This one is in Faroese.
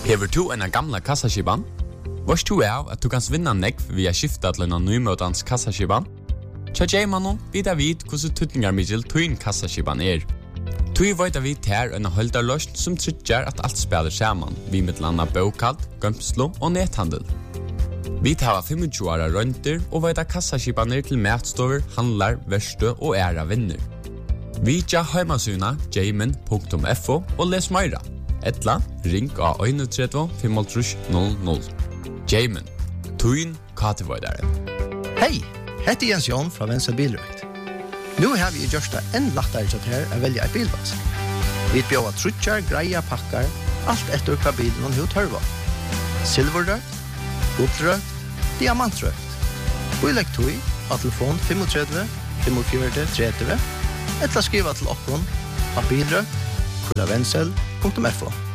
Hever du en gamla kassaskiban? Vars du av at du kan vinna nekv via skifta til en nymøtans kassaskiban? Tja J-mannen vidar vid hvordan tutningarmiddel tuin kassaskiban Tui veit vi ter en holdarløst som tryggjar at alt spiller saman, vi med landa bokald, gømslo og nethandel. Vi tar 25 åra rønter og veit kassaskibaner til matstover, handlar, verste og æra vinner. Vi tja heimasuna jmen.fo og les meira. Etla, ring av 31 500. Jmen, tuin katevoidaren. Hei, heter Jens Jon fra Venstre Bilrøkt. Nu har vi gjort det enn lettere til her å velge en bilvask. Vi bjør trutjar, greia, pakkar, alt etter hva bilen hun tørver. Silverrøkt, guldrøkt, diamantrøkt. Og i lekk tog av telefon 35 45 30 eller skriva til okkon av bilrøkt.vensel.fo.